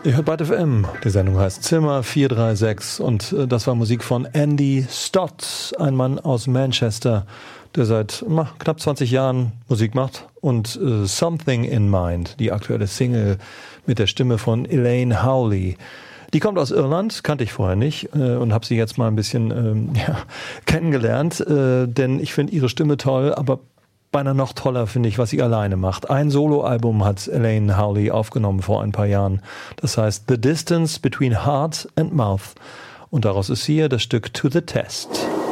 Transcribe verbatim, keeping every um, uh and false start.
Ihr hört Byte F M. Die Sendung heißt Zimmer vier drei sechs und äh, das war Musik von Andy Stott, ein Mann aus Manchester, der seit na, knapp zwanzig Jahren Musik macht. Und äh, Something in Mind, die aktuelle Single mit der Stimme von Elaine Howley. Die kommt aus Irland, kannte ich vorher nicht äh, und habe sie jetzt mal ein bisschen ähm, ja, kennengelernt, äh, denn ich finde ihre Stimme toll, aber beinahe noch toller finde ich, was sie alleine macht. Ein Soloalbum hat Elaine Howley aufgenommen vor ein paar Jahren. Das heißt The Distance Between Heart and Mouth. Und daraus ist hier das Stück To the Test.